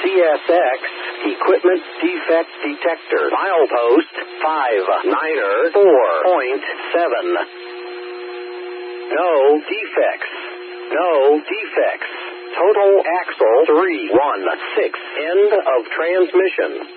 CSX Equipment Defect Detector. Milepost 59er 4.7. No defects. No defects. Total axle 316. End of transmission.